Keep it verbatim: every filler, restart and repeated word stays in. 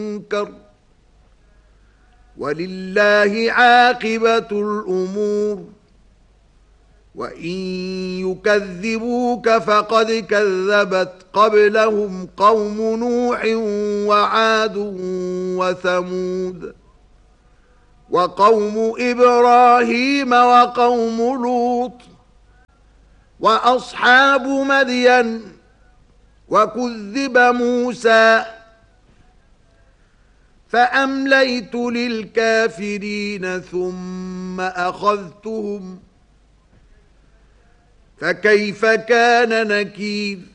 منكر ولله عاقبة الأمور وإن يكذبوك فقد كذبت قبلهم قوم نوح وعاد وثمود وقوم إبراهيم وقوم لوط وأصحاب مدين وكذب موسى فأمليت للكافرين ثم أخذتهم فكيف كان نكير.